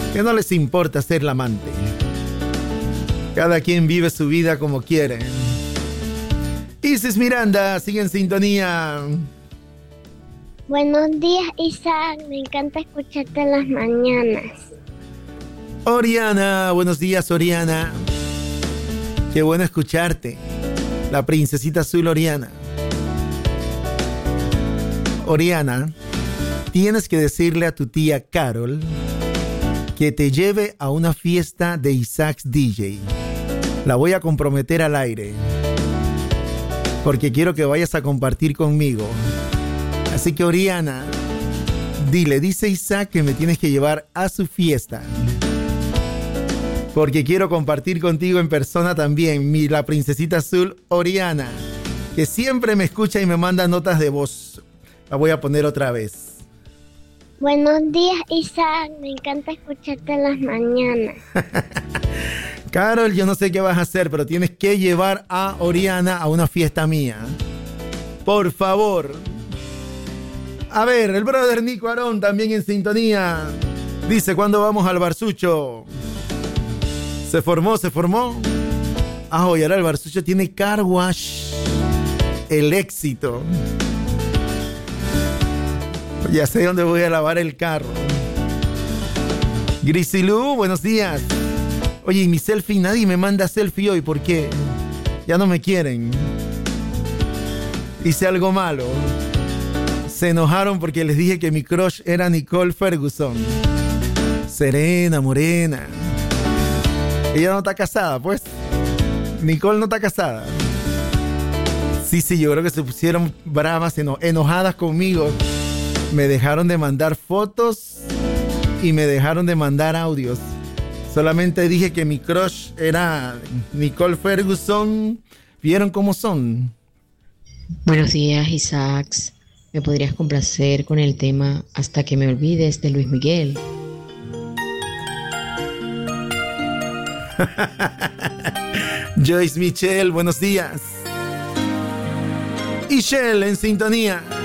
que no les importa ser la amante. Cada quien vive su vida como quiere. Isis Miranda, sigue en sintonía. Buenos días, Isaac. Me encanta escucharte en las mañanas. Oriana, buenos días, Oriana. Qué bueno escucharte. La princesita azul Oriana. Oriana, tienes que decirle a tu tía Carol que te lleve a una fiesta de Isaac's DJ. La voy a comprometer al aire, porque quiero que vayas a compartir conmigo. Así que Oriana, dice Isaac que me tienes que llevar a su fiesta, porque quiero compartir contigo en persona también, la princesita azul Oriana, que siempre me escucha y me manda notas de voz. La voy a poner otra vez. Buenos días, Isaac. Me encanta escucharte en las mañanas. Carol, yo no sé qué vas a hacer, pero tienes que llevar a Oriana a una fiesta mía. Por favor. A ver, el brother Nico Arón también en sintonía. Dice, ¿cuándo vamos al Barsucho? ¿Se formó? Ah, y ahora el Barsucho tiene car wash. El éxito. Ya sé dónde voy a lavar el carro. Grisilú, buenos días. Oye, ¿y mi selfie? Nadie me manda selfie hoy. ¿Por qué? Ya no me quieren. Hice algo malo. Se enojaron porque les dije que mi crush era Nicole Ferguson. Serena, morena. Ella no está casada, pues. Nicole no está casada. Sí, yo creo que se pusieron bravas, enojadas conmigo. Me dejaron de mandar fotos y me dejaron de mandar audios. Solamente dije que mi crush era Nicole Ferguson. ¿Vieron cómo son? Buenos días, Isaac. ¿Me podrías complacer con el tema Hasta que me olvides de Luis Miguel? Joyce Michelle, buenos días. Ishel en sintonía.